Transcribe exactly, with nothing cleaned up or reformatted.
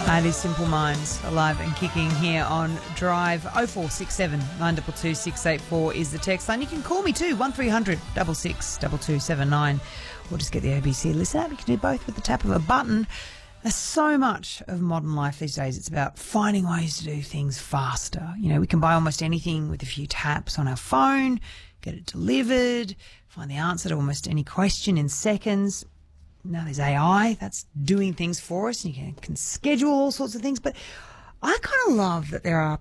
It is Simple Minds, alive and kicking here on Drive. oh four six seven, nine two two, six eight four is the text line. You can call me too, one three hundred, six six, two two seven nine, or just get the A B C listen app. You can do both with the tap of a button. There's so much of modern life these days. It's about finding ways to do things faster. You know, we can buy almost anything with a few taps on our phone, get it delivered, find the answer to almost any question in seconds. Now there's A I that's doing things for us, and you can, can schedule all sorts of things. But I kind of love that there are